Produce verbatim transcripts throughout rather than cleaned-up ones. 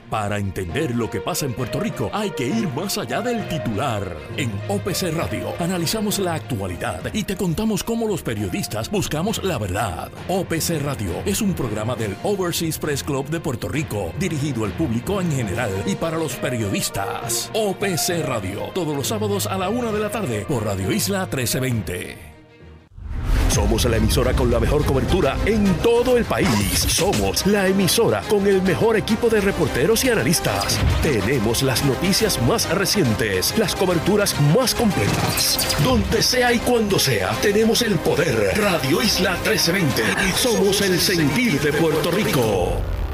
Para entender lo que pasa en Puerto Rico hay que ir más allá del titular. En O P C Radio analizamos la actualidad y te contamos cómo los periodistas buscamos la verdad. O P C Radio es un programa del Overseas Press Club de Puerto Rico, dirigido al público en general y para los periodistas. O P C Radio, todos los sábados a la una de la tarde por Radio Isla trece veinte. Somos la emisora con la mejor cobertura en todo el país. Somos la emisora con el mejor equipo de reporteros y analistas. Tenemos las noticias más recientes, las coberturas más completas. Donde sea y cuando sea, tenemos el poder. Radio Isla trece veinte. Somos el sentir de Puerto Rico.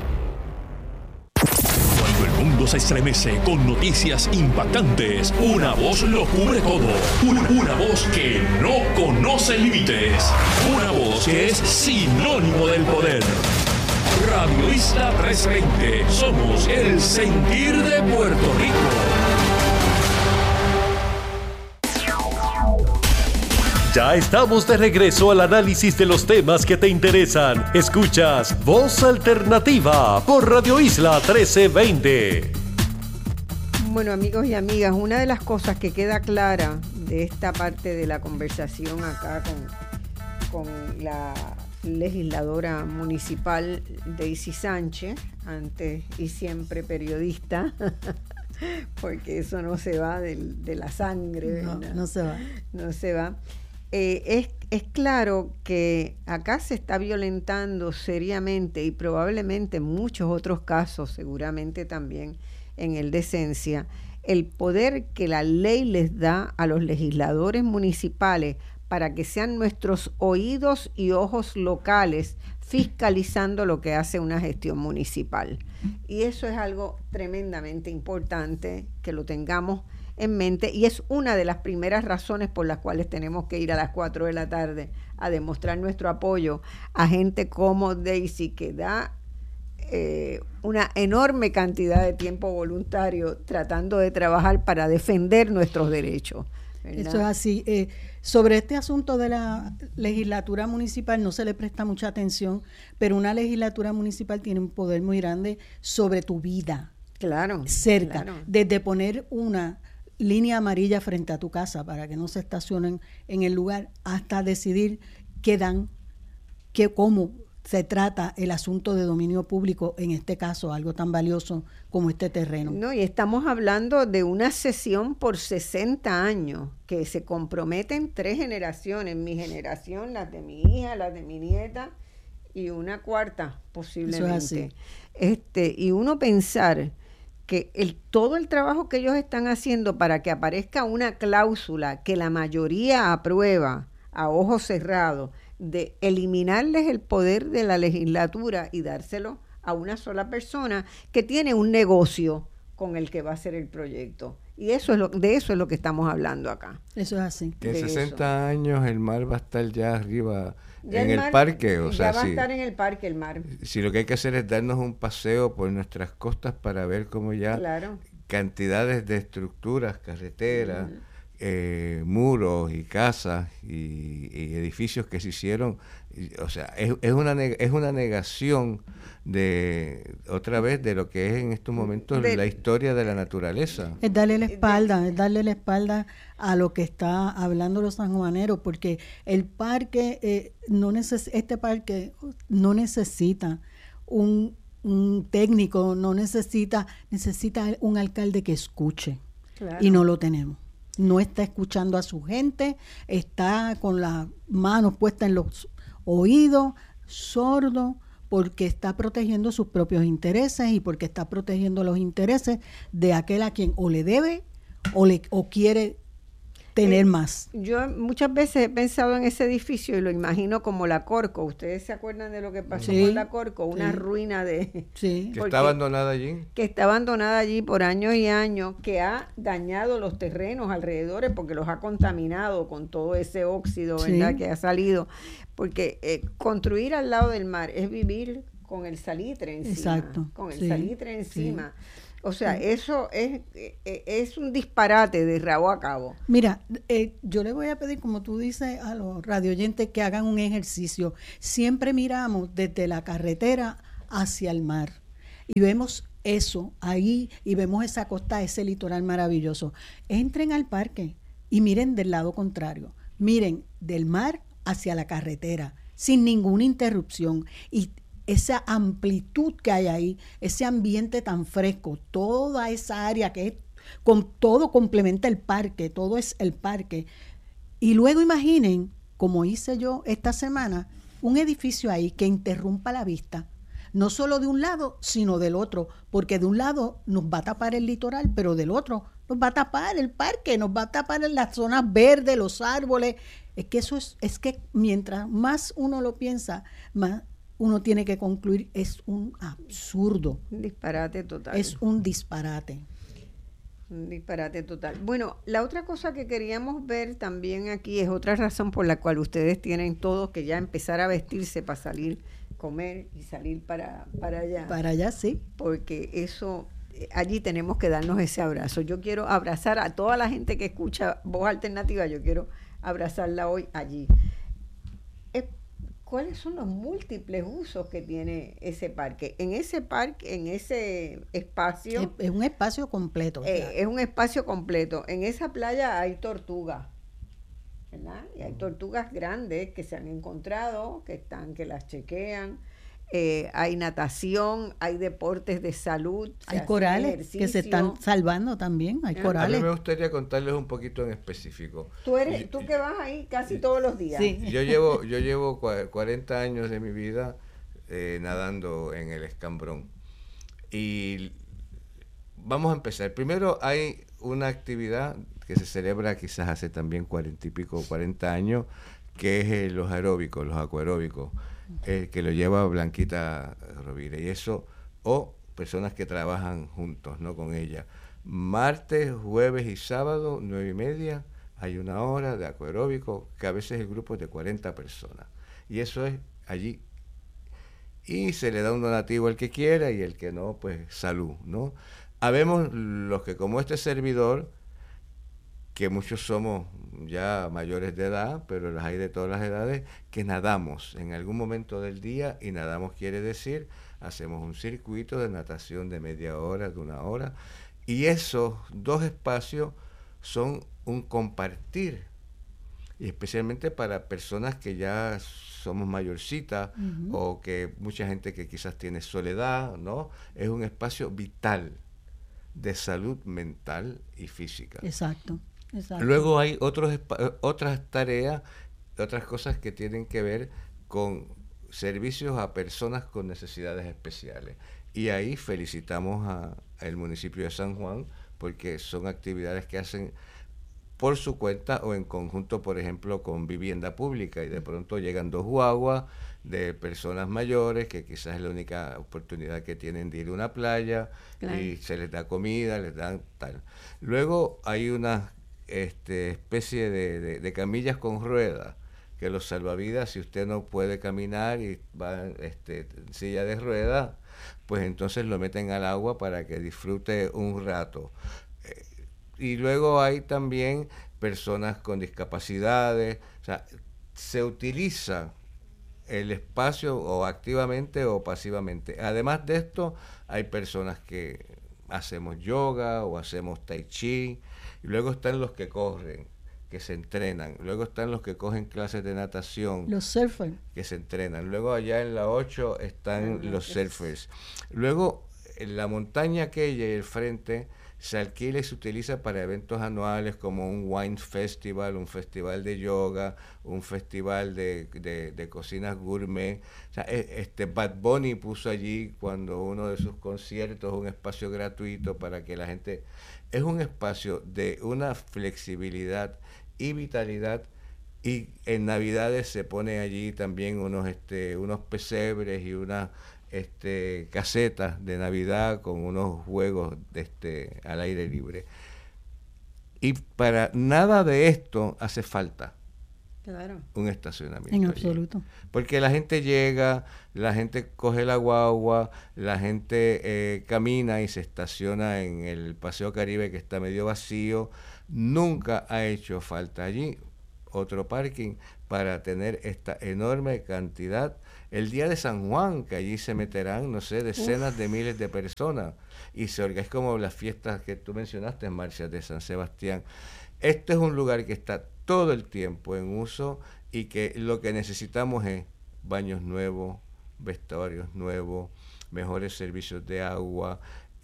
Se estremece con noticias impactantes. Una voz lo cubre todo. Una, una voz que no conoce límites. Una voz que es sinónimo del poder. Radio Isla trece veinte. Somos el sentir de Puerto Rico. Ya estamos de regreso al análisis de los temas que te interesan. Escuchas Voz Alternativa por Radio Isla trece veinte. Bueno, amigos y amigas, una de las cosas que queda clara de esta parte de la conversación acá con, con la legisladora municipal Daisy Sánchez, antes y siempre periodista, porque eso no se va de, de la sangre, no, ¿verdad? No se va. No se va. Eh, es, es claro que acá se está violentando seriamente y probablemente en muchos otros casos, seguramente también en el de Esencia, el poder que la ley les da a los legisladores municipales para que sean nuestros oídos y ojos locales fiscalizando lo que hace una gestión municipal. Y eso es algo tremendamente importante que lo tengamos en mente, y es una de las primeras razones por las cuales tenemos que ir a las cuatro de la tarde a demostrar nuestro apoyo a gente como Daisy, que da eh, una enorme cantidad de tiempo voluntario tratando de trabajar para defender nuestros derechos, ¿verdad? Eso es así. Eh, sobre este asunto de la legislatura municipal no se le presta mucha atención, pero una legislatura municipal tiene un poder muy grande sobre tu vida. Claro. Cerca. Claro. Desde poner una línea amarilla frente a tu casa para que no se estacionen en el lugar, hasta decidir qué dan, qué, cómo se trata el asunto de dominio público, en este caso algo tan valioso como este terreno. No, y estamos hablando de una sesión por sesenta años que se comprometen tres generaciones, mi generación, las de mi hija, las de mi nieta y una cuarta posiblemente. Eso es así. Este, y uno pensar que el, todo el trabajo que ellos están haciendo para que aparezca una cláusula que la mayoría aprueba a ojos cerrados, de eliminarles el poder de la legislatura y dárselo a una sola persona que tiene un negocio con el que va a hacer el proyecto. Y eso es lo, de eso es lo que estamos hablando acá. Eso es así. Que en de sesenta eso. años el mar va a estar ya arriba Ya en el, el mar, parque. O ya sea, va si, a estar en el parque el mar. si lo que hay que hacer es darnos un paseo por nuestras costas para ver cómo ya Claro. cantidades de estructuras, carreteras, Uh-huh. eh, muros y casas y, y edificios que se hicieron, y, o sea, es, es una neg- es una negación de otra vez de lo que es en estos momentos de, la historia de la naturaleza. Es darle la espalda, es darle la espalda a lo que está hablando los sanjuaneros, porque el parque, eh, no neces- este parque no necesita un, un técnico, no necesita, necesita un alcalde que escuche, Claro. y no lo tenemos. No está escuchando a su gente, está con las manos puestas en los oídos, sordo, porque está protegiendo sus propios intereses y porque está protegiendo los intereses de aquel a quien o le debe o, le, o quiere tener eh, más. Yo muchas veces he pensado en ese edificio y lo imagino como la Corco. ¿Ustedes se acuerdan de lo que pasó Sí, con la Corco? Una sí. ruina de... Sí. Que porque- está abandonada allí. que está abandonada allí por años y años, que ha dañado los terrenos alrededores porque los ha contaminado con todo ese óxido, ¿verdad? Sí. Que ha salido. Porque eh, construir al lado del mar es vivir con el salitre encima. Exacto, Con el sí, salitre encima. sí. O sea, Sí. eso es, eh, es un disparate de rabo a cabo. Mira, eh, yo le voy a pedir, como tú dices, a los radioyentes que hagan un ejercicio. Siempre miramos desde la carretera hacia el mar y vemos eso ahí y vemos esa costa, ese litoral maravilloso. Entren al parque y miren del lado contrario. Miren del mar hacia la carretera, sin ninguna interrupción. Y esa amplitud que hay ahí, ese ambiente tan fresco, toda esa área que es, con todo complementa el parque, todo es el parque. Y luego imaginen, como hice yo esta semana, un edificio ahí que interrumpa la vista, no solo de un lado, sino del otro, porque de un lado nos va a tapar el litoral, pero del otro nos va a tapar el parque, nos va a tapar las zonas verdes, los árboles. Es que eso es, es que mientras más uno lo piensa, más uno tiene que concluir, es un absurdo. Un disparate total. Es un disparate. Un disparate total. Bueno, la otra cosa que queríamos ver también aquí es otra razón por la cual ustedes tienen todos que ya empezar a vestirse para salir, comer y salir para, para allá. Para allá, sí. Porque eso, allí tenemos que darnos ese abrazo. Yo quiero abrazar a toda la gente que escucha Voz Alternativa, yo quiero abrazarla hoy allí. ¿Cuáles son los múltiples usos que tiene ese parque? En ese parque, en ese espacio... Es, es un espacio completo. Eh, claro. Es un espacio completo. En esa playa hay tortugas, ¿verdad? Y hay tortugas grandes que se han encontrado, que están, que las chequean. Eh, hay natación, hay deportes de salud. Hay corales que se están salvando también, hay ¿Eh? corales. A mí me gustaría contarles un poquito en específico. Tú eres, tú que vas ahí casi todos los días. Sí. Yo llevo, yo llevo cuarenta años de mi vida eh, nadando en el Escambrón. Y vamos a empezar. Primero hay una actividad que se celebra quizás hace también cuarenta y pico, cuarenta años, que es eh, los aeróbicos, los acuaeróbicos. Eh, que lo lleva Blanquita Rovira, y eso, o personas que trabajan juntos, ¿no? Con ella. Martes, jueves y sábado, nueve y media, hay una hora de acuaeróbico, que a veces el grupo es de cuarenta personas. Y eso es allí. Y se le da un donativo al que quiera, y el que no, pues salud, ¿no? Habemos los que, como este servidor, que muchos somos ya mayores de edad, pero las hay de todas las edades, que nadamos en algún momento del día, y nadamos quiere decir, hacemos un circuito de natación de media hora, de una hora, y esos dos espacios son un compartir, y especialmente para personas que ya somos mayorcitas, uh-huh. o que mucha gente que quizás tiene soledad, ¿no? Es un espacio vital de salud mental y física. Exacto. Exacto. Luego hay otros otras tareas, otras cosas que tienen que ver con servicios a personas con necesidades especiales. Y ahí felicitamos al municipio de San Juan, porque son actividades que hacen por su cuenta o en conjunto, por ejemplo, con vivienda pública, y de pronto llegan dos guaguas de personas mayores que quizás es la única oportunidad que tienen de ir a una playa, claro. Y se les da comida, les dan tal. Luego hay una este, especie de, de, de camillas con ruedas, que los salvavidas, si usted no puede caminar y va este, en silla de ruedas, pues entonces lo meten al agua para que disfrute un rato. Eh, y luego hay también personas con discapacidades, o sea, se utiliza el espacio o activamente o pasivamente. Además de esto, hay personas que hacemos yoga o hacemos tai chi, y luego están los que corren, que se entrenan, luego están los que cogen clases de natación, los surfers, que se entrenan, luego allá en la ocho están ah, los surfers, luego en la montaña aquella y el frente se alquila y se utiliza para eventos anuales como un wine festival, un festival de yoga, un festival de, de, de cocinas gourmet. O sea, este Bad Bunny puso allí cuando uno de sus conciertos un espacio gratuito para que la gente... Es un espacio de una flexibilidad y vitalidad, y en Navidades se pone allí también unos este unos pesebres y unas este casetas de Navidad con unos juegos de este al aire libre. Y para nada de esto hace falta claro. un estacionamiento. En absoluto. Allí. Porque la gente llega, la gente coge la guagua, la gente eh, camina y se estaciona en el Paseo Caribe, que está medio vacío. Nunca ha hecho falta allí otro parking para tener esta enorme cantidad el día de San Juan, que allí se meterán, no sé, decenas Uf. de miles de personas, y se organiza, es como las fiestas que tú mencionaste, marchas de San Sebastián. Este es un lugar que está todo el tiempo en uso y que lo que necesitamos es baños nuevos, vestuarios nuevos, mejores servicios de agua,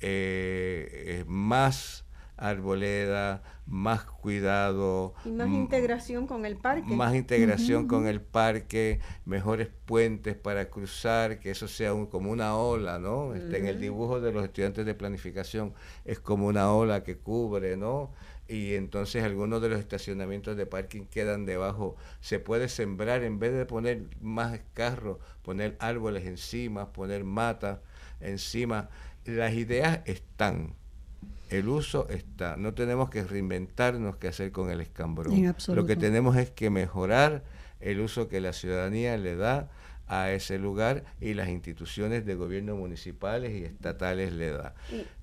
eh, eh, más arboleda, más cuidado. Y más integración con el parque. Más integración uh-huh. con el parque, mejores puentes para cruzar, que eso sea un, como una ola, ¿no? Uh-huh. Este, en el dibujo de los estudiantes de planificación es como una ola que cubre, ¿no? Y entonces algunos de los estacionamientos de parking quedan debajo. Se puede sembrar, en vez de poner más carros, poner árboles encima, poner mata encima. Las ideas están. El uso está, no tenemos que reinventarnos qué hacer con el escambrón. Lo que tenemos es que mejorar el uso que la ciudadanía le da a ese lugar y las instituciones de gobierno municipales y estatales le da.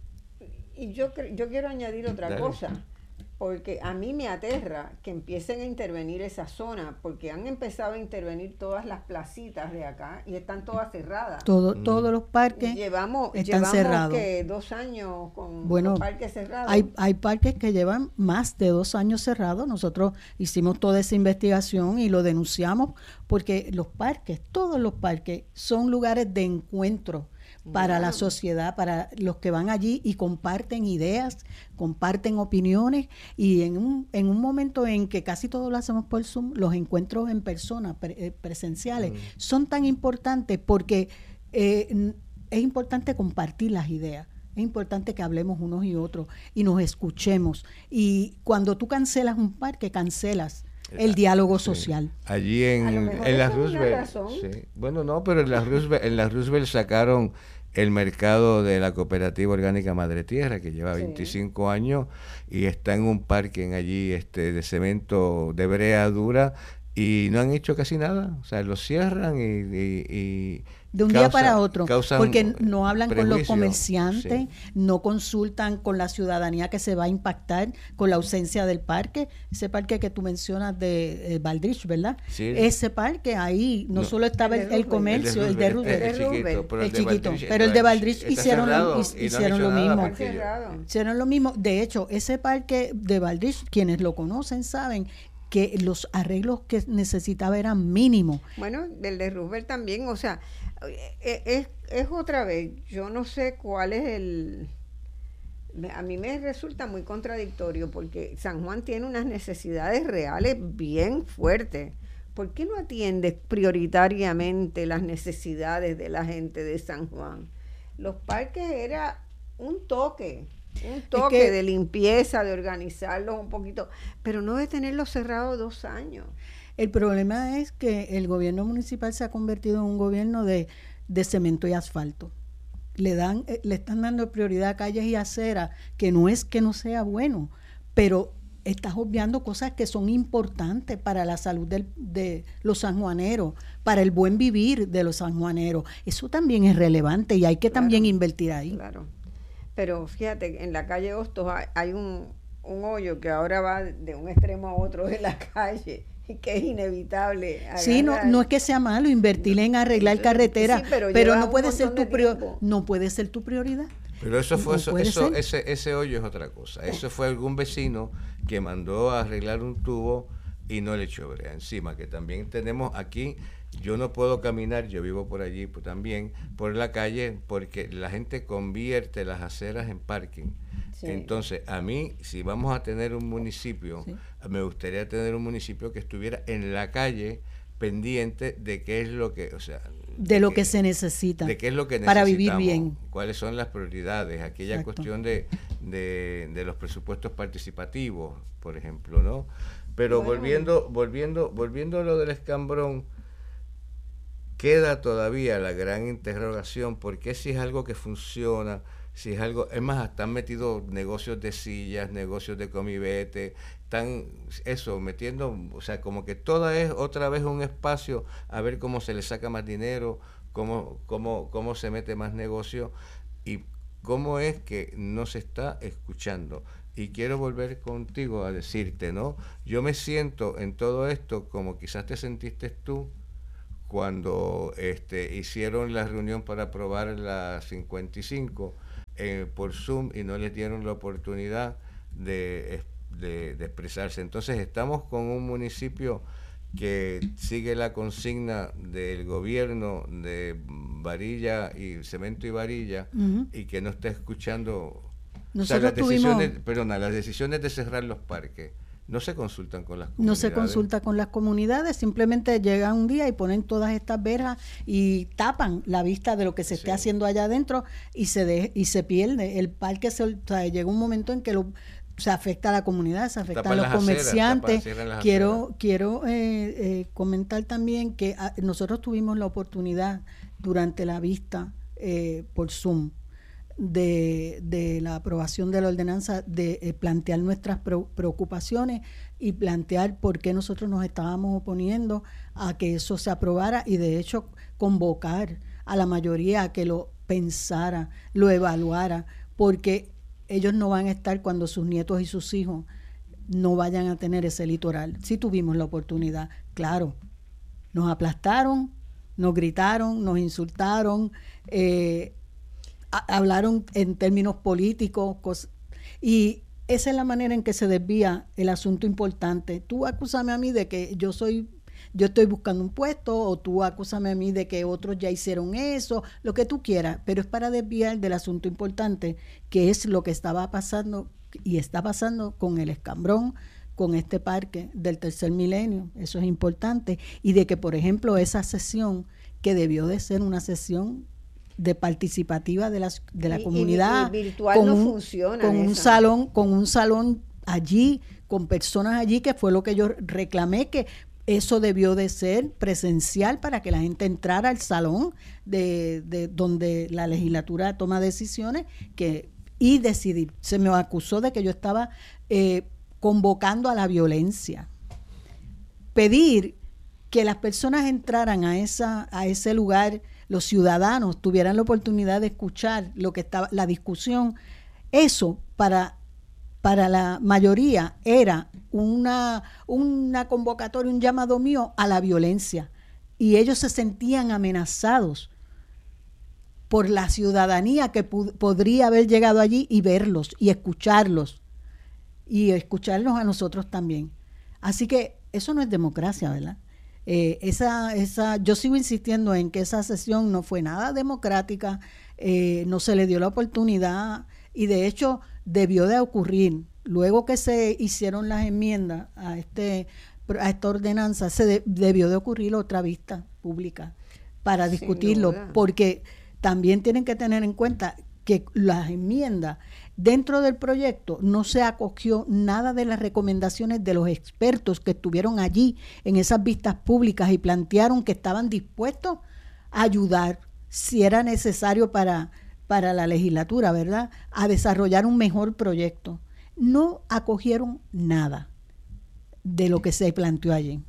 Y, y yo, yo quiero añadir otra Dale. cosa, porque a mí me aterra que empiecen a intervenir esa zona, porque han empezado a intervenir todas las placitas de acá y están todas cerradas. Todo, Mm. Todos los parques llevamos, están llevamos cerrados. que dos años con Bueno, los parques cerrados. Hay, hay parques que llevan más de dos años cerrados. Nosotros hicimos toda esa investigación y lo denunciamos porque los parques, todos los parques, son lugares de encuentro para Wow. la sociedad, para los que van allí y comparten ideas, comparten opiniones, y en un, en un momento en que casi todo lo hacemos por Zoom, los encuentros en persona, pre, eh, presenciales, mm. son tan importantes porque eh, es importante compartir las ideas. Es importante que hablemos unos y otros y nos escuchemos. Y cuando tú cancelas un parque, cancelas el diálogo sí. social. Allí en, en la Roosevelt. Sí. Bueno, no, pero en la Roosevelt, en la Roosevelt sacaron el mercado de la cooperativa orgánica Madre Tierra, que lleva sí. veinticinco años y está en un parque allí este de cemento de brea dura y no han hecho casi nada. O sea, lo cierran y... y, y de un causa, día para otro, porque no hablan prejuicio, con los comerciantes, sí. no consultan con la ciudadanía que se va a impactar con la ausencia del parque. Ese parque que tú mencionas de eh, Baldrich, ¿verdad? Sí. Ese parque ahí no, no solo estaba el, el comercio, el de Roosevelt, el, el, chiquito, pero el, el chiquito, Baldrich, pero el de Baldrich hicieron, lo, hicieron lo mismo. Hicieron lo mismo. De hecho, ese parque de Baldrich, quienes lo conocen saben que los arreglos que necesitaba eran mínimos. Bueno, del de Roosevelt también, o sea, es, es otra vez, yo no sé cuál es el... A mí me resulta muy contradictorio porque San Juan tiene unas necesidades reales bien fuertes. ¿Por qué no atiendes prioritariamente las necesidades de la gente de San Juan? Los parques era un toque. Un toque es que, de limpieza, de organizarlos un poquito, pero no de tenerlos cerrados dos años. El problema es que el gobierno municipal se ha convertido en un gobierno de, de cemento y asfalto. Le dan, le están dando prioridad a calles y aceras, que no es que no sea bueno, pero estás obviando cosas que son importantes para la salud del, de los sanjuaneros, para el buen vivir de los sanjuaneros. Eso también es relevante y hay que claro, también invertir ahí. Claro. Pero fíjate, en la calle Hostos hay, hay un, un hoyo que ahora va de un extremo a otro de la calle y que es inevitable. Sí, no, no es que sea malo invertir no, en arreglar carreteras, sí, pero, pero no puede ser tu prior, no puede ser tu prioridad. Pero eso fue no eso, eso ese ese hoyo es otra cosa. Eso fue algún vecino que mandó a arreglar un tubo y no le echó brea encima, que también tenemos aquí. Yo no puedo caminar, yo vivo por allí pues, también, por la calle, porque la gente convierte las aceras en parking. Sí. Entonces, a mí, si vamos a tener un municipio, sí. me gustaría tener un municipio que estuviera en la calle pendiente de qué es lo que, o sea... De, de lo que, que se necesita. De qué es lo que para vivir bien. Cuáles son las prioridades, aquella Exacto. cuestión de, de, de los presupuestos participativos, por ejemplo, ¿no? Pero bueno. volviendo, volviendo, volviendo a lo del escambrón, queda todavía la gran interrogación, porque si es algo que funciona, si es algo, es más, están metidos negocios de sillas, negocios de comibete, están eso, metiendo, o sea, como que toda es otra vez un espacio a ver cómo se le saca más dinero, cómo, cómo, cómo se mete más negocio y cómo es que no se está escuchando. Y quiero volver contigo a decirte, ¿no? Yo me siento en todo esto como quizás te sentiste tú, cuando este, hicieron la reunión para aprobar la cincuenta y cinco eh, por Zoom y no les dieron la oportunidad de, de, de expresarse. Entonces estamos con un municipio que sigue la consigna del gobierno de varilla y cemento y varilla, uh-huh. y que no está escuchando. O sea, las decisiones, tuvimos... perdona, las decisiones de cerrar los parques no se consultan con las comunidades. No se consulta con las comunidades, simplemente llegan un día y ponen todas estas verjas y tapan la vista de lo que se sí. esté haciendo allá adentro y se de, y se pierde. El parque, se, o sea, llega un momento en que lo, se afecta a la comunidad, se afecta tapan a los comerciantes. Aceras, quiero quiero eh, eh, comentar también que a, nosotros tuvimos la oportunidad durante la vista eh, por Zoom De, de la aprobación de la ordenanza de eh, plantear nuestras preocupaciones y plantear por qué nosotros nos estábamos oponiendo a que eso se aprobara y de hecho convocar a la mayoría a que lo pensara, lo evaluara, porque ellos no van a estar cuando sus nietos y sus hijos no vayan a tener ese litoral. Sí tuvimos la oportunidad, claro, nos aplastaron, nos gritaron, nos insultaron, eh, hablaron en términos políticos cos- y esa es la manera en que se desvía el asunto importante. Tú acúsame a mí de que yo soy yo estoy buscando un puesto, o tú acúsame a mí de que otros ya hicieron eso, lo que tú quieras, pero es para desviar del asunto importante, que es lo que estaba pasando y está pasando con el Escambrón, con este parque del tercer milenio. Eso es importante, y de que, por ejemplo, esa sesión que debió de ser una sesión de participativa de la, de la y, comunidad, y, y virtual con, no un, funciona con esa. un salón, con un salón allí, con personas allí, que fue lo que yo reclamé, que eso debió de ser presencial para que la gente entrara al salón de, de donde la legislatura toma decisiones que, y decidir. Se me acusó de que yo estaba eh, convocando a la violencia. Pedir que las personas entraran a esa a ese lugar, los ciudadanos tuvieran la oportunidad de escuchar lo que estaba, la discusión, eso para, para la mayoría era una, una convocatoria, un llamado mío a la violencia. Y ellos se sentían amenazados por la ciudadanía que pu- podría haber llegado allí y verlos y escucharlos. Y escucharlos a nosotros también. Así que eso no es democracia, ¿verdad? Eh, esa, esa, yo sigo insistiendo en que esa sesión no fue nada democrática, eh, no se le dio la oportunidad, y de hecho debió de ocurrir, luego que se hicieron las enmiendas a, este, a esta ordenanza, se de, debió de ocurrir otra vista pública para discutirlo, porque también tienen que tener en cuenta que las enmiendas dentro del proyecto no se acogió nada de las recomendaciones de los expertos que estuvieron allí en esas vistas públicas y plantearon que estaban dispuestos a ayudar si era necesario para, para la legislatura, ¿verdad?, a desarrollar un mejor proyecto. No acogieron nada de lo que se planteó allí.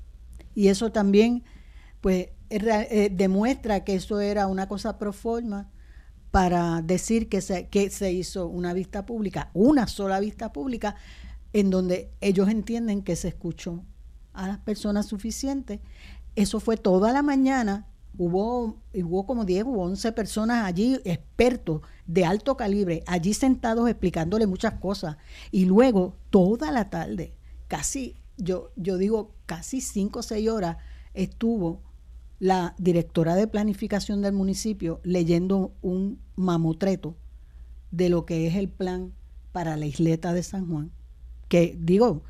Y eso también, pues, eh, demuestra que eso era una cosa pro forma, para decir que se, que se hizo una vista pública, una sola vista pública, en donde ellos entienden que se escuchó a las personas suficientes. Eso fue toda la mañana, hubo, hubo como diez u once personas allí, expertos de alto calibre, allí sentados explicándole muchas cosas. Y luego, toda la tarde, casi, yo, yo digo, casi cinco o seis horas, estuvo la directora de planificación del municipio leyendo un mamotreto de lo que es el plan para la isleta de San Juan, que digo,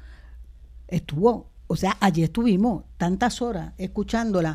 estuvo, o sea, allí estuvimos tantas horas escuchándola,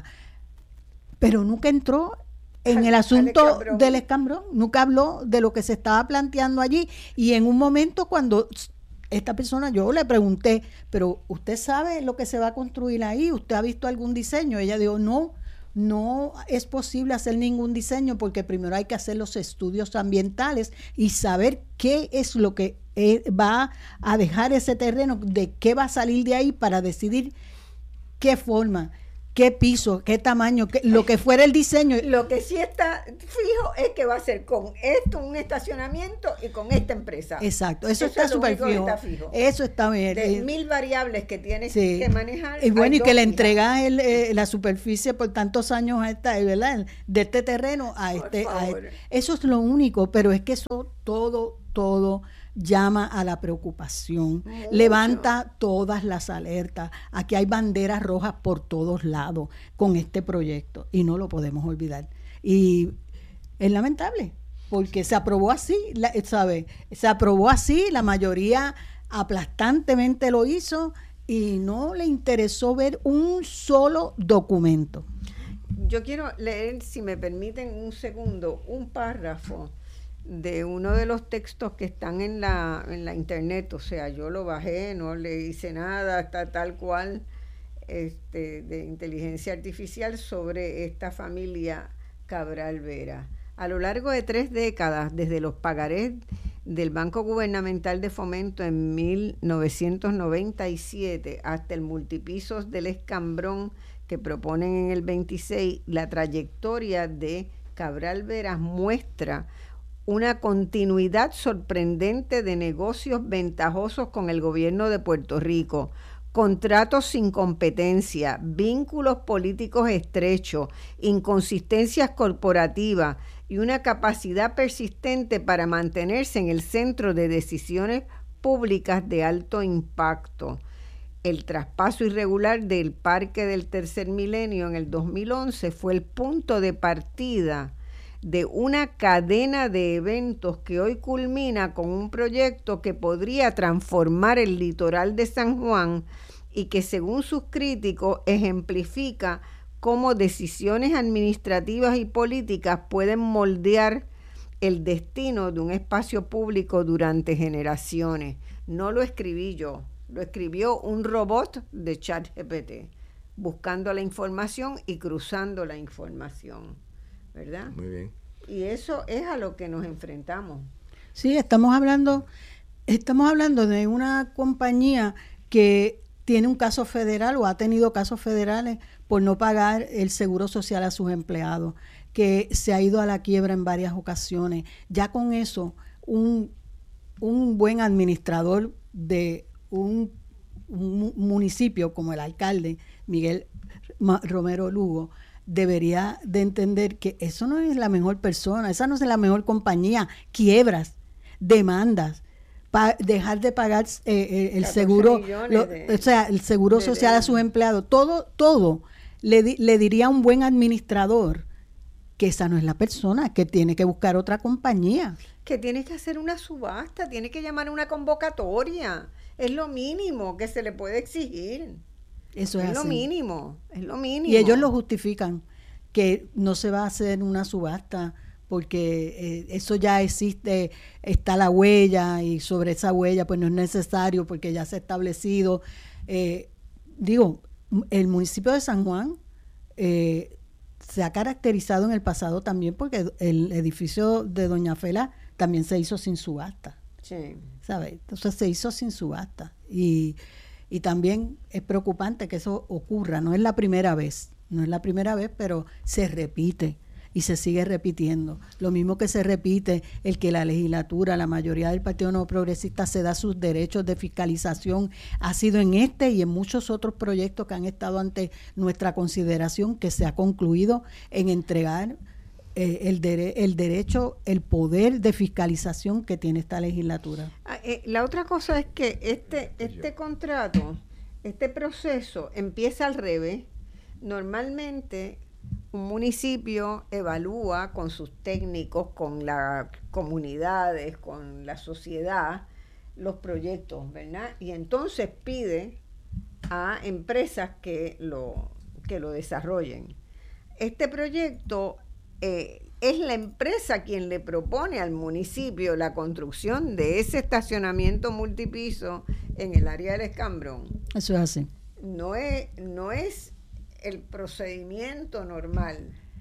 pero nunca entró en al, el asunto del Escambrón, nunca habló de lo que se estaba planteando allí, y en un momento cuando esta persona, yo le pregunté, pero ¿usted sabe lo que se va a construir ahí? ¿Usted ha visto algún diseño? Ella dijo, no, no es posible hacer ningún diseño porque primero hay que hacer los estudios ambientales y saber qué es lo que eh, va a dejar ese terreno, de qué va a salir de ahí para decidir qué forma. qué piso, qué tamaño, qué, lo que fuera el diseño. Lo que sí está fijo es que va a ser con esto un estacionamiento y con esta empresa. Exacto, eso, eso está súper fijo. fijo. Eso está bien. De eh, mil variables que tienes sí. que manejar. Y bueno, y que le entregas el, eh, la superficie por tantos años a esta, ¿verdad? De este terreno a por este, a este. Eso es lo único, pero es que eso todo, todo llama a la preocupación, Mucho. levanta todas las alertas. Aquí hay banderas rojas por todos lados con este proyecto y no lo podemos olvidar. Y es lamentable porque se aprobó así, ¿sabe? Se aprobó así, la mayoría aplastantemente lo hizo y no le interesó ver un solo documento. Yo quiero leer, si me permiten un segundo, un párrafo de uno de los textos que están en la en la internet, o sea, yo lo bajé, no le hice nada, está tal cual, este, de inteligencia artificial sobre esta familia Cabral Vera. A lo largo de tres décadas, desde los pagarés del Banco Gubernamental de Fomento en mil novecientos noventa y siete hasta el multipisos del Escambrón que proponen en el veintiséis, la trayectoria de Cabral Vera muestra una continuidad sorprendente de negocios ventajosos con el gobierno de Puerto Rico, contratos sin competencia, vínculos políticos estrechos, inconsistencias corporativas y una capacidad persistente para mantenerse en el centro de decisiones públicas de alto impacto. El traspaso irregular del Parque del Tercer Milenio en el dos mil once fue el punto de partida de una cadena de eventos que hoy culmina con un proyecto que podría transformar el litoral de San Juan y que, según sus críticos, ejemplifica cómo decisiones administrativas y políticas pueden moldear el destino de un espacio público durante generaciones. No lo escribí yo, lo escribió un robot de ChatGPT, buscando la información y cruzando la información. ¿Verdad? Muy bien. Y eso es a lo que nos enfrentamos. Sí, estamos hablando, estamos hablando de una compañía que tiene un caso federal o ha tenido casos federales por no pagar el seguro social a sus empleados, que se ha ido a la quiebra en varias ocasiones. Ya con eso, un, un buen administrador de un, un municipio como el alcalde Miguel Romero Lugo debería de entender que eso no es la mejor persona, esa no es la mejor compañía. Quiebras, demandas, pa- dejar de pagar eh, el seguro, lo, de, o sea, el seguro de, social de, a sus empleados, todo, todo le, di, le diría a un buen administrador que esa no es la persona, que tiene que buscar otra compañía. Que tiene que hacer una subasta, tiene que llamar a una convocatoria, es lo mínimo que se le puede exigir. Eso es, es lo así. mínimo, es lo mínimo. Y ellos lo justifican, que no se va a hacer una subasta porque eh, eso ya existe, está la huella y sobre esa huella pues no es necesario porque ya se ha establecido. Eh, digo, el municipio de San Juan eh, se ha caracterizado en el pasado también porque el edificio de Doña Fela también se hizo sin subasta. Sí. ¿Sabes? Entonces se hizo sin subasta y Y también es preocupante que eso ocurra. No es la primera vez, no es la primera vez, pero se repite y se sigue repitiendo. Lo mismo que se repite el que la legislatura, la mayoría del Partido Nuevo Progresista se da sus derechos de fiscalización. Ha sido en este y en muchos otros proyectos que han estado ante nuestra consideración que se ha concluido en entregar Eh, el, dere- el derecho, el poder de fiscalización que tiene esta legislatura. Ah, eh, la otra cosa es que este, este contrato, este proceso empieza al revés. Normalmente un municipio evalúa con sus técnicos, con las comunidades, con la sociedad, los proyectos, ¿verdad? Y entonces pide a empresas que lo, que lo desarrollen. Este proyecto Eh, es la empresa quien le propone al municipio la construcción de ese estacionamiento multipiso en el área del Escambrón. Eso es así. No es, no es el procedimiento normal.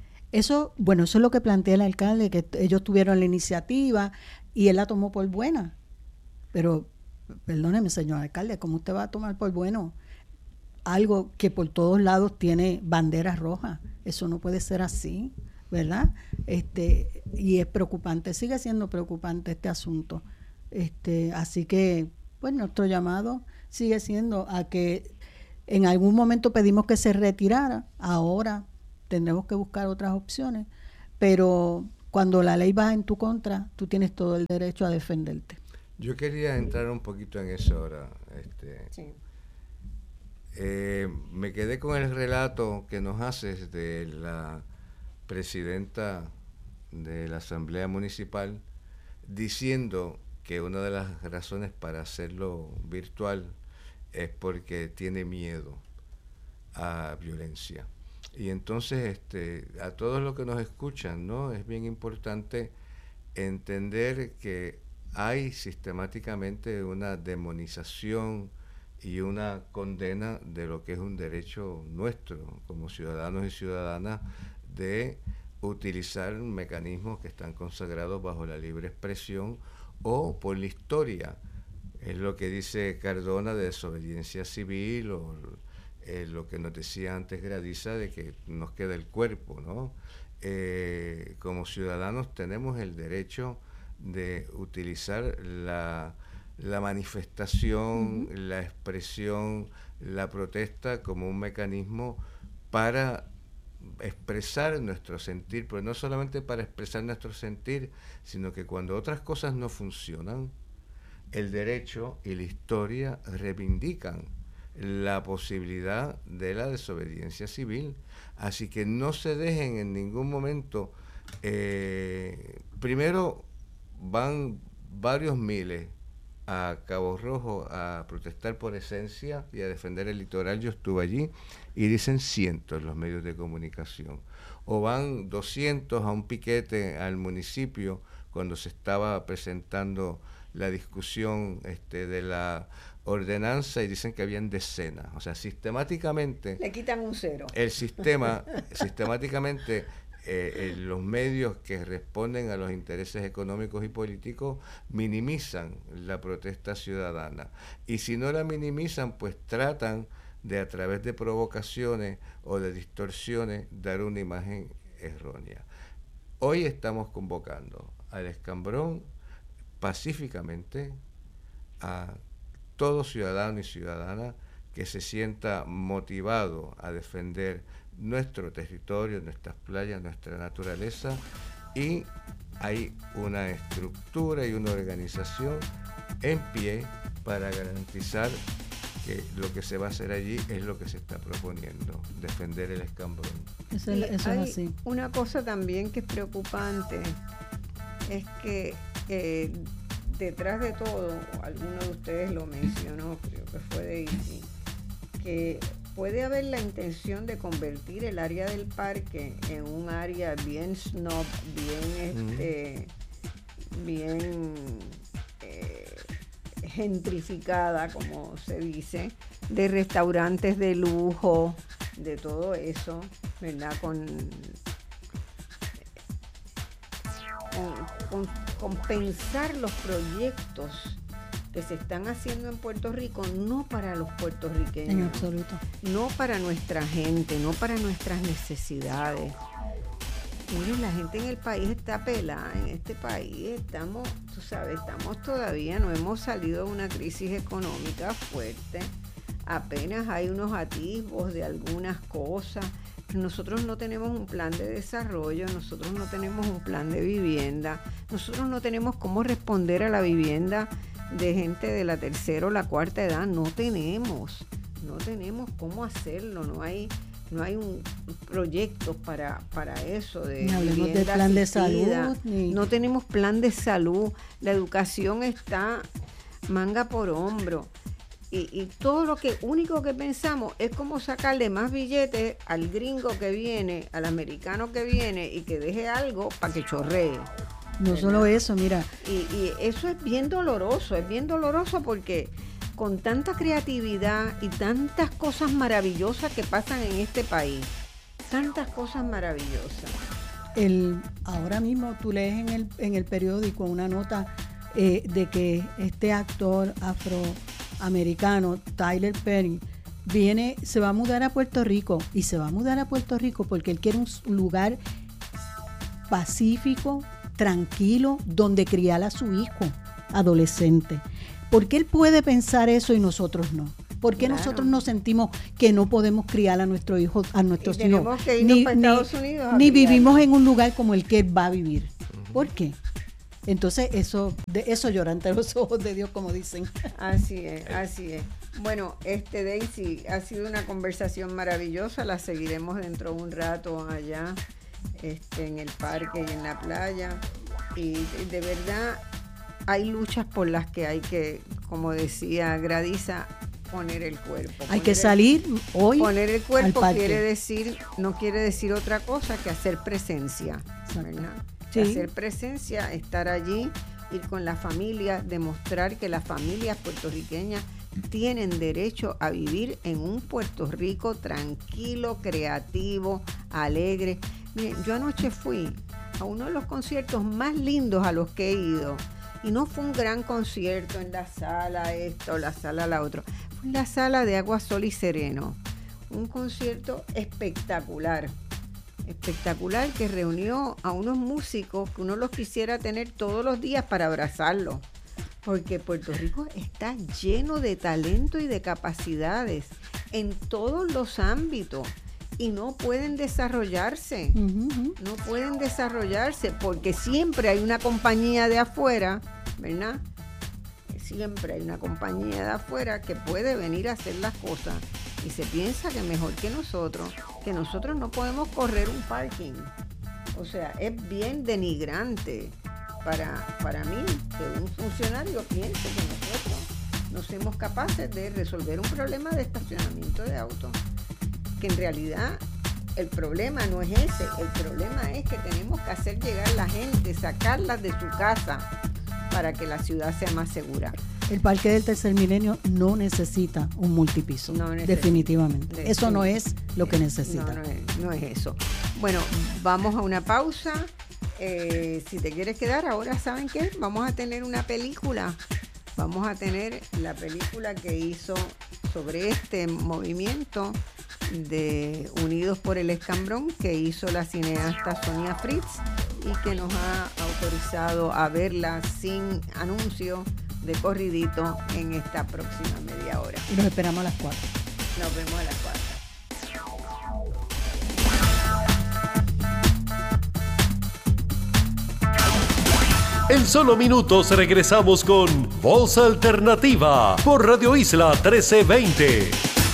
Eso, bueno, eso es lo que plantea el alcalde, que ellos tuvieron la iniciativa y él la tomó por buena. Pero, perdóneme, señor alcalde, ¿cómo usted va a tomar por bueno? algo que por todos lados tiene banderas rojas. Eso no puede ser así, ¿verdad? Este, y es preocupante, sigue siendo preocupante este asunto. Este, así que, pues nuestro llamado sigue siendo a que en algún momento pedimos que se retirara, ahora tendremos que buscar otras opciones, pero cuando la ley va en tu contra, tú tienes todo el derecho a defenderte. Yo quería entrar un poquito en eso ahora. Este, Sí. eh, me quedé con el relato que nos haces de la presidenta de la Asamblea Municipal diciendo que una de las razones para hacerlo virtual es porque tiene miedo a violencia. Y entonces, este, a todos los que nos escuchan, ¿no? Es bien importante entender que hay sistemáticamente una demonización y una condena de lo que es un derecho nuestro como ciudadanos y ciudadanas de utilizar mecanismos que están consagrados bajo la libre expresión o por la historia. Es lo que dice Cardona de desobediencia civil, o eh, lo que nos decía antes Gradiza de que nos queda el cuerpo, ¿no? Eh, como ciudadanos tenemos el derecho de utilizar la, la manifestación, uh-huh. la expresión, la protesta como un mecanismo para expresar nuestro sentir, pero no solamente para expresar nuestro sentir, sino que cuando otras cosas no funcionan, el derecho y la historia reivindican la posibilidad de la desobediencia civil. Así que no se dejen en ningún momento, eh, primero van varios miles a Cabo Rojo a protestar por Esencia y a defender el litoral. Yo estuve allí y dicen cientos los medios de comunicación. O van doscientos a un piquete al municipio cuando se estaba presentando la discusión este, de la ordenanza y dicen que habían decenas. O sea, sistemáticamente... Le quitan un cero. El sistema, sistemáticamente... Eh, eh, los medios que responden a los intereses económicos y políticos minimizan la protesta ciudadana, y si no la minimizan, pues tratan de, a través de provocaciones o de distorsiones, dar una imagen errónea. Hoy estamos convocando al Escambrón pacíficamente a todo ciudadano y ciudadana que se sienta motivado a defender nuestro territorio, nuestras playas, nuestra naturaleza, y hay una estructura y una organización en pie para garantizar que lo que se va a hacer allí es lo que se está proponiendo, defender el Escambrón. Eso, eso es hay así. Una cosa también que es preocupante es que eh, detrás de todo, alguno de ustedes lo mencionó, creo que fue Daisy, que puede haber la intención de convertir el área del parque en un área bien snob, bien este, mm. bien eh, gentrificada, como se dice, de restaurantes de lujo, de todo eso, ¿verdad? Con, con, con compensar los proyectos que se están haciendo en Puerto Rico, no para los puertorriqueños. En absoluto. No para nuestra gente, no para nuestras necesidades. Miren, la gente en el país está pelada, en este país estamos, tú sabes, estamos todavía, no hemos salido de una crisis económica fuerte, apenas hay unos atisbos de algunas cosas. Nosotros no tenemos un plan de desarrollo, nosotros no tenemos un plan de vivienda, nosotros no tenemos cómo responder a la vivienda de gente de la tercera o la cuarta edad, no tenemos, no tenemos cómo hacerlo, no hay, no hay un proyecto para, para eso de no hablemos vivienda de plan asistida. de salud, ni... no tenemos plan de salud, la educación está manga por hombro. Y, y todo lo que único que pensamos es cómo sacarle más billetes al gringo que viene, al americano que viene y que deje algo para que chorree. No ¿verdad? Solo eso, mira. Y, y eso es bien doloroso, es bien doloroso porque con tanta creatividad y tantas cosas maravillosas que pasan en este país, tantas cosas maravillosas. El, ahora mismo tú lees en el, en el periódico una nota eh, de que este actor afroamericano, Tyler Perry, viene, se va a mudar a Puerto Rico y se va a mudar a Puerto Rico porque él quiere un lugar pacífico, tranquilo, donde criar a su hijo adolescente. ¿Por qué él puede pensar eso y nosotros no? ¿Por qué claro. nosotros nos sentimos que no podemos criar a nuestros hijos, a nuestros y hijos? Que irnos ni, para Estados Unidos ni vivimos en un lugar como el que él va a vivir. ¿Por qué? Entonces eso, de eso llora ante los ojos de Dios, como dicen. Así es, así es. Bueno, este Daisy, ha sido una conversación maravillosa, la seguiremos dentro de un rato allá, este, en el parque y en la playa. Y de verdad hay luchas por las que hay que, como decía Gradisa, poner el cuerpo. Hay que salir el, hoy. Poner el cuerpo quiere decir, no quiere decir otra cosa que hacer presencia, ¿verdad? Sí. Hacer presencia, estar allí, ir con la familia, demostrar que las familias puertorriqueñas tienen derecho a vivir en un Puerto Rico tranquilo, creativo, alegre. Miren, yo anoche fui a uno de los conciertos más lindos a los que he ido. Y no fue un gran concierto en la sala esta o la sala la otra. Fue en la sala de Agua, Sol y Sereno. Un concierto espectacular. Espectacular que reunió a unos músicos que uno los quisiera tener todos los días para abrazarlos. Porque Puerto Rico está lleno de talento y de capacidades en todos los ámbitos. Y no pueden desarrollarse, uh-huh. no pueden desarrollarse porque siempre hay una compañía de afuera, ¿verdad? Siempre hay una compañía de afuera que puede venir a hacer las cosas y se piensa que mejor que nosotros, que nosotros no podemos correr un parking. O sea, es bien denigrante para, para mí que un funcionario piense que nosotros no somos capaces de resolver un problema de estacionamiento de autos. Que en realidad el problema no es ese, el problema es que tenemos que hacer llegar a la gente, sacarlas de su casa para que la ciudad sea más segura. El Parque del Tercer Milenio no necesita un multipiso, no necesita, definitivamente. De, eso no es lo que necesita. No, no es, no es eso. Bueno, vamos a una pausa. Eh, si te quieres quedar, ahora ¿saben qué? Vamos a tener una película. Vamos a tener la película que hizo sobre este movimiento de Unidos por el Escambrón, que hizo la cineasta Sonia Fritz y que nos ha autorizado a verla sin anuncio de corridito en esta próxima media hora. Y nos esperamos a las cuatro. Nos vemos a las cuatro. En solo minutos regresamos con Voz Alternativa por Radio Isla trece veinte.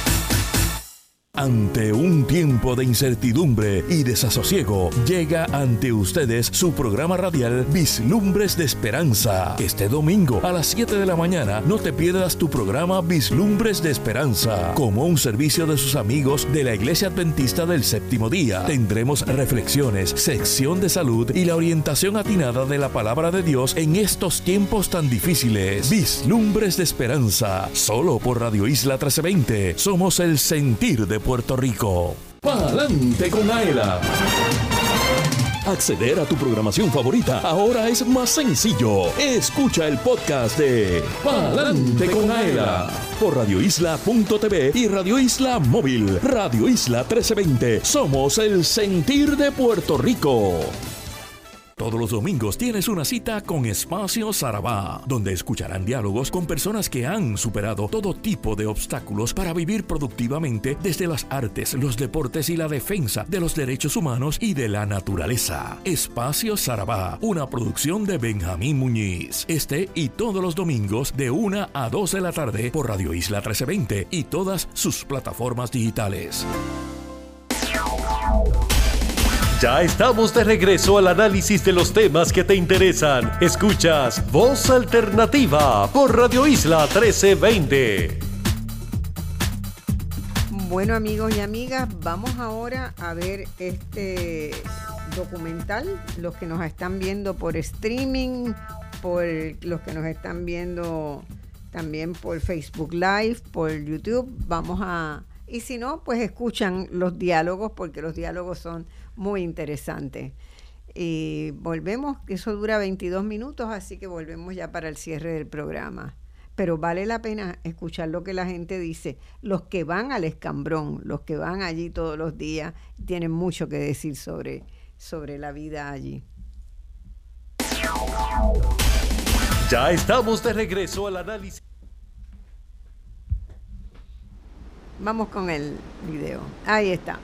Ante un tiempo de incertidumbre y desasosiego, llega ante ustedes su programa radial Vislumbres de Esperanza. Este domingo a las siete de la mañana no te pierdas tu programa Vislumbres de Esperanza. Como un servicio de sus amigos de la Iglesia Adventista del Séptimo Día, tendremos reflexiones, sección de salud y la orientación atinada de la Palabra de Dios en estos tiempos tan difíciles. Vislumbres de Esperanza, solo por Radio Isla trece veinte. Somos el sentir de Puerto Rico. ¡Pa'lante con Aela! Acceder a tu programación favorita ahora es más sencillo. Escucha el podcast de Pa'lante con Aela por radio isla punto t v y Radio Isla Móvil. Radio Isla trece veinte. Somos el sentir de Puerto Rico. Todos los domingos tienes una cita con Espacio Sarabá, donde escucharán diálogos con personas que han superado todo tipo de obstáculos para vivir productivamente desde las artes, los deportes y la defensa de los derechos humanos y de la naturaleza. Espacio Sarabá, una producción de Benjamín Muñiz. Este y todos los domingos de una a dos de la tarde por Radio Isla trece veinte y todas sus plataformas digitales. Ya estamos de regreso al análisis de los temas que te interesan. Escuchas Voz Alternativa por Radio Isla trece veinte. Bueno, amigos y amigas, vamos ahora a ver este documental. Los que nos están viendo por streaming, por los que nos están viendo también por Facebook Live, por YouTube, vamos a... Y si no, pues escuchan los diálogos, porque los diálogos son muy interesantes. Y volvemos, eso dura veintidós minutos, así que volvemos ya para el cierre del programa. pero vale la pena escuchar lo que la gente dice. Los que van al Escambrón, los que van allí todos los días, tienen mucho que decir sobre, sobre la vida allí. Ya estamos de regreso al análisis. Vamos con el video. Ahí está.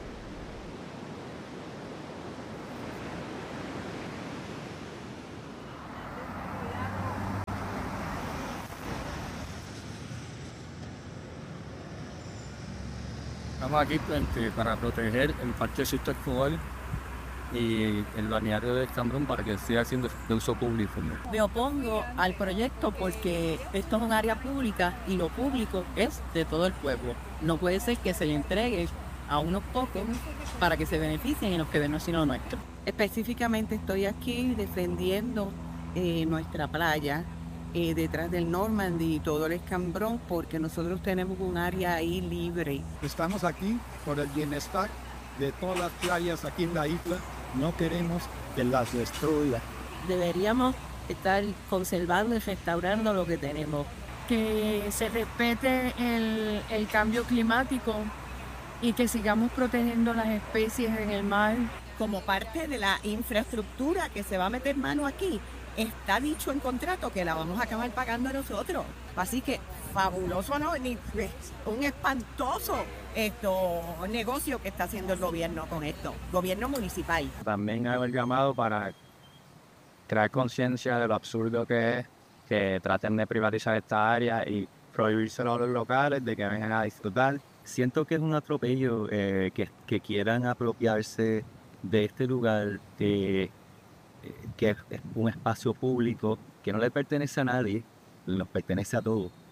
Estamos aquí frente para proteger el Parque Sisto Escobar y el balneario de Escambrón para que siga siendo de uso público. Me opongo al proyecto porque esto es un área pública y lo público es de todo el pueblo. No puede ser que se le entregue a unos pocos para que se beneficien y los que ven sino nuestro. Específicamente estoy aquí defendiendo eh, nuestra playa eh, detrás del Normandy y todo el Escambrón, porque nosotros tenemos un área ahí libre. Estamos aquí por el bienestar de todas las playas aquí en la isla. No queremos que las destruya. Deberíamos estar conservando y restaurando lo que tenemos. Que se respete el, el cambio climático y que sigamos protegiendo las especies en el mar. Como parte de la infraestructura que se va a meter mano aquí, está dicho en contrato que la vamos a acabar pagando nosotros. Así que fabuloso, ¿no? Ni, un espantoso esto, negocio que está haciendo el gobierno con esto, gobierno municipal. También hago el llamado para crear conciencia de lo absurdo que es que traten de privatizar esta área y prohibírselo a los locales de que vengan a disfrutar. Siento que es un atropello eh, que, que quieran apropiarse de este lugar de, que es un espacio público que no le pertenece a nadie, nos pertenece a todos.